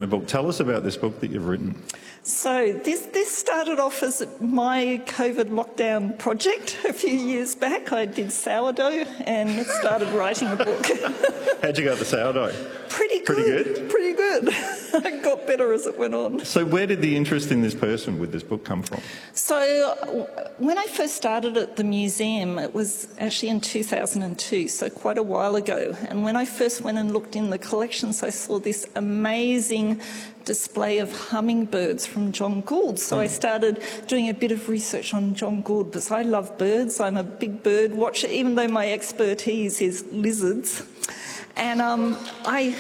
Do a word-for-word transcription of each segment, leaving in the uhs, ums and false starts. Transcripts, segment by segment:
book. Tell us about this book that you've written. So this, this started off as my COVID lockdown project a few years back. I did sourdough and started writing a book. How'd you go with the sourdough? Pretty good. Pretty good? Pretty good. It got better as it went on. So where did the interest in this person with this book come from? So when I first started at the museum, it was actually in two thousand two, so quite a while ago. And when I first went and looked in the collections, I saw this amazing display of hummingbirds from John Gould. So I started doing a bit of research on John Gould because I love birds. I'm a big bird watcher, even though my expertise is lizards. And um, I...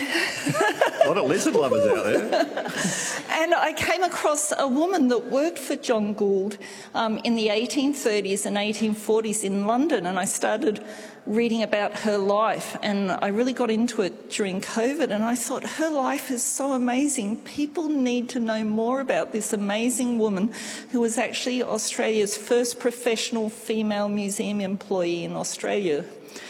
a lot of lizard lovers out there. And I came across a woman that worked for John Gould um, in the eighteen thirties and eighteen forties in London, and I started reading about her life, and I really got into it during COVID, and I thought, her life is so amazing. People need to know more about this amazing woman who was actually Australia's first professional female museum employee in Australia.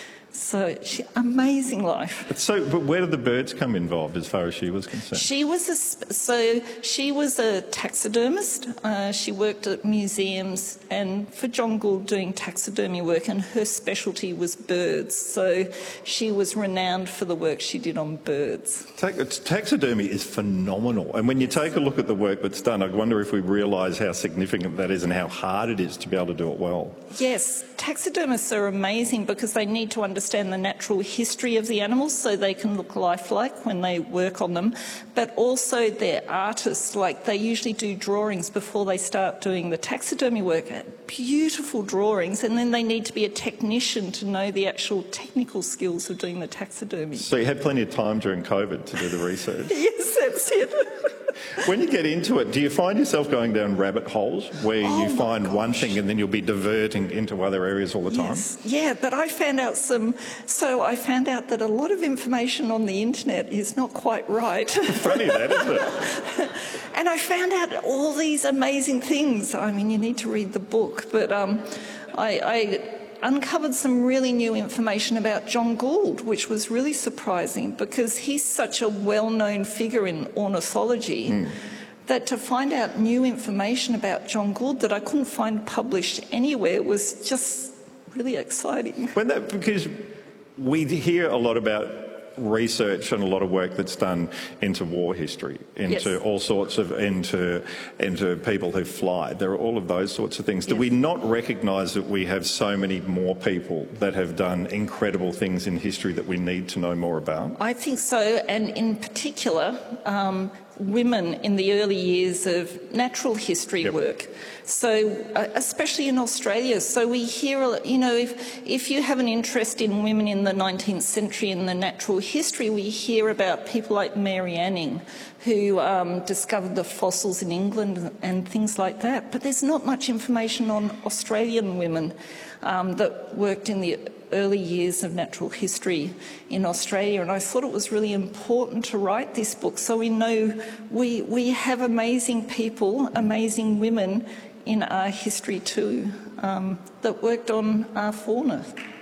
So, she, amazing life. So, but where did the birds come involved as far as she was concerned? She was a, so she was a taxidermist. Uh, she worked at museums and for John Gould doing taxidermy work, and her specialty was birds. So she was renowned for the work she did on birds. Taxidermy is phenomenal. And when you take a look at the work that's done, I wonder if we realise how significant that is and how hard it is to be able to do it well. Yes, taxidermists are amazing because they need to understand the natural history of the animals so they can look lifelike when they work on them, but also they're artists. Like, they usually do drawings before they start doing the taxidermy work, beautiful drawings, and then they need to be a technician to know the actual technical skills of doing the taxidermy. So you had plenty of time during COVID to do the research? Yes, that's it. When you get into it, do you find yourself going down rabbit holes where oh you find gosh. one thing and then you'll be diverting into other areas all the time? Yes. Yeah, but I found out some, so I found out that a lot of information on the internet is not quite right. Funny that, isn't it? And I found out all these amazing things. I mean, you need to read the book, but um, I, I uncovered some really new information about John Gould, which was really surprising because he's such a well-known figure in ornithology mm. that to find out new information about John Gould that I couldn't find published anywhere was just really exciting. When that, because we hear a lot about research and a lot of work that's done into war history, into yes. all sorts of, into, into people who fly. There are all of those sorts of things. Do yes. we not recognise that we have so many more people that have done incredible things in history that we need to know more about? I think so, and in particular, um, women in the early years of natural history yep. work. So, uh, especially in Australia, so we hear, you know, if, if you have an interest in women in the nineteenth century in the natural history, we hear about people like Mary Anning, who um, discovered the fossils in England and things like that. But there's not much information on Australian women um, that worked in the early years of natural history in Australia, and I thought it was really important to write this book so we know we, we have amazing people, amazing women in our history too, um, that worked on our fauna.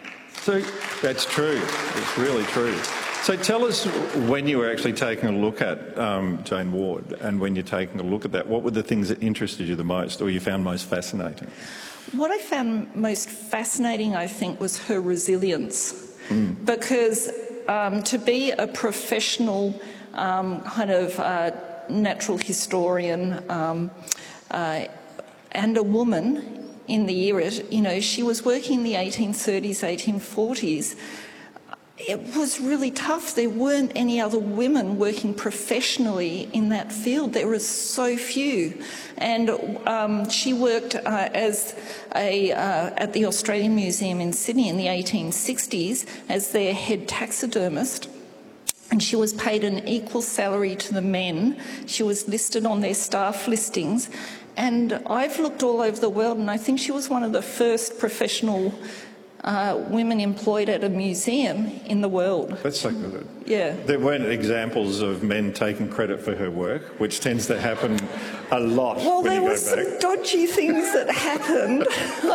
So that's true, it's really true. So tell us, when you were actually taking a look at um, Jane Ward, and when you're taking a look at that, what were the things that interested you the most or you found most fascinating? What I found most fascinating, I think, was her resilience. Mm. Because um, to be a professional um, kind of uh, natural historian um, uh, and a woman in the era, you know, she was working in the eighteen thirties, eighteen forties. It was really tough. There weren't any other women working professionally in that field. There were so few. And um, she worked uh, as a, uh, at the Australian Museum in Sydney in the eighteen sixties as their head taxidermist. And she was paid an equal salary to the men. She was listed on their staff listings. And I've looked all over the world, and I think she was one of the first professional Uh, women employed at a museum in the world. That's so good. Yeah. There weren't examples of men taking credit for her work, which tends to happen a lot. Well, when there you were go some back. dodgy things that happened.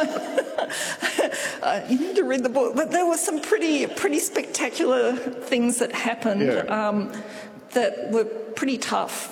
uh, you need to read the book, but there were some pretty, pretty spectacular things that happened. Yeah. Um, that were pretty tough